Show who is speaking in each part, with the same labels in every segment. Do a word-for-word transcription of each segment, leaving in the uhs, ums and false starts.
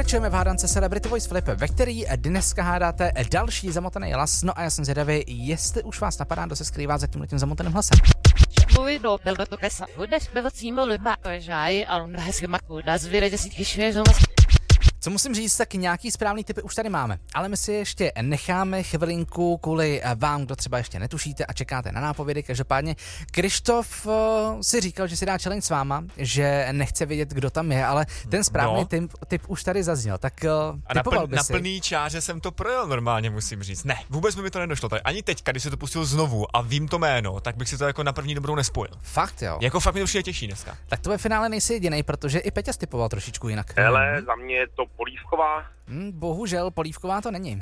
Speaker 1: Pokračujeme v hádance Celebrity Voice Flip, ve který dneska hádáte další zamotaný hlas. No a já jsem zvědavý, jestli už vás napadá, kdo se skrývá za tímhle tím zamotaným hlasem. Co musím říct, tak nějaký správný typy už tady máme, ale my si ještě necháme chvilinku kvůli vám, kdo třeba ještě netušíte a čekáte na nápovědy. Každopádně Krištof uh, si říkal, že si dá challenge s váma, že nechce vědět, kdo tam je, ale ten správný no. typ, typ už tady zazněl, tak uh,
Speaker 2: a na,
Speaker 1: pln,
Speaker 2: na plný čáře jsem to projel normálně, musím říct. Ne, vůbec mi to nedošlo tady. Ani teďka, když se to pustil znovu a vím to jméno, tak bych si to jako na první dobrou nespojil.
Speaker 1: Fakt jo.
Speaker 2: Jako fakt mi to přijde těžší dneska.
Speaker 1: Tak to ve finále nejsi jedinej, protože i Peťa stipoval trošičku jinak.
Speaker 3: Hele, za mě je to Polívková.
Speaker 1: Hmm, bohužel Polívková to není.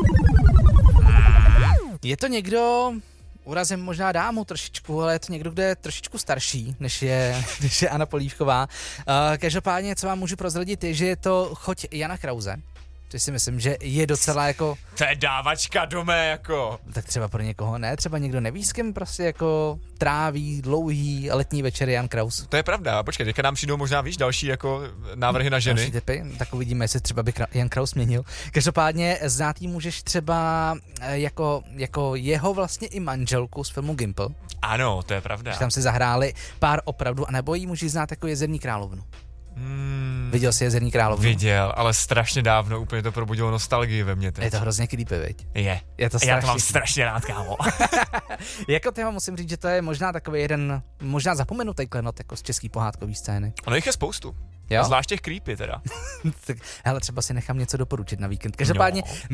Speaker 1: Je to někdo, urazím možná dámu trošičku, ale je to někdo, kdo je trošičku starší, než je, než je Anna Polívková. Uh, každopádně, co vám můžu prozradit, je, že je to choť Jana Krause. To si myslím, že je docela jako...
Speaker 2: To je dávačka domé, jako...
Speaker 1: Tak třeba pro někoho ne, třeba někdo neví, s kým prostě jako tráví dlouhý letní večery Jan Kraus.
Speaker 2: To je pravda, počkej, teďka nám přijdou možná, víš, další jako návrhy na ženy.
Speaker 1: Další typy, tak uvidíme, jestli třeba by Jan Kraus měnil. Každopádně znát jí můžeš třeba jako, jako jeho vlastně i manželku z filmu Gimple.
Speaker 2: Ano, to je pravda.
Speaker 1: Že tam si zahráli pár opravdu, anebo jí můžeš znát jako Jezerní královnu. Hmm. Viděl jsi Jezerní královnu?
Speaker 2: Viděl, ale strašně dávno, úplně to probudilo nostalgii ve mně teď.
Speaker 1: Je to hrozně creepy, viď?
Speaker 2: Je.
Speaker 1: Je to strašně.
Speaker 2: Já to mám strašně rád, kámo.
Speaker 1: Jako téma musím říct, že to je možná takový jeden, možná zapomenutý klenot jako z český pohádkový scény.
Speaker 2: Ono jich je spoustu.
Speaker 1: Jo?
Speaker 2: A zvlášť těch creepy teda.
Speaker 1: Tak, hele, třeba si nechám něco doporučit na víkend. Každopádně